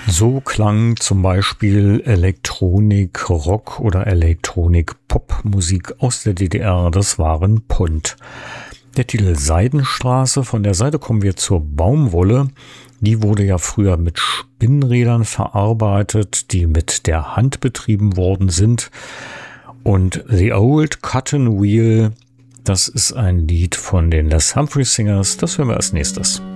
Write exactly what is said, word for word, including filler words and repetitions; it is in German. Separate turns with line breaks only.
So klang zum Beispiel Elektronik-Rock oder Elektronik-Pop-Musik aus der D D R. Das waren Punt. Der Titel Seidenstraße. Von der Seite kommen wir zur Baumwolle. Die wurde ja früher mit Spinnrädern verarbeitet, die mit der Hand betrieben worden sind. Und The Old Cotton Wheel, das ist ein Lied von den Les Humphrey Singers. Das hören wir als nächstes.